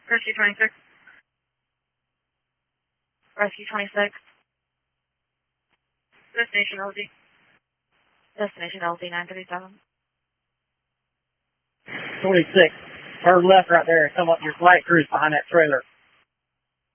Rescue 26. Rescue 26. Destination LZ. Destination LZ 937. 26. Turn left right there and come up your flight cruise behind that trailer.